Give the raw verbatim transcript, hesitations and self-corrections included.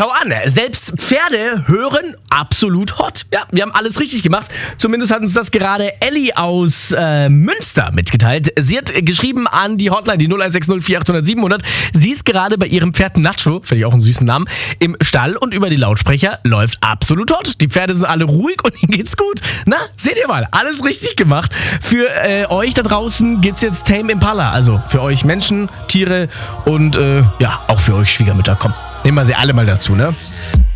Schau an, selbst Pferde hören absolut hot. Ja, wir haben alles richtig gemacht. Zumindest hat uns das gerade Elli aus äh, Münster mitgeteilt. Sie hat geschrieben an die Hotline, die null eins sechs null vier acht null null sieben null null. Sie ist gerade bei ihrem Pferd Nacho, finde ich auch einen süßen Namen, im Stall und über die Lautsprecher läuft absolut hot. Die Pferde sind alle ruhig und ihnen geht's gut. Na, seht ihr mal, alles richtig gemacht. Für äh, euch da draußen gibt's jetzt Tame Impala. Also für euch Menschen, Tiere und äh, ja, auch für euch Schwiegermütter. Komm, nehmen wir sie alle mal dazu, ne?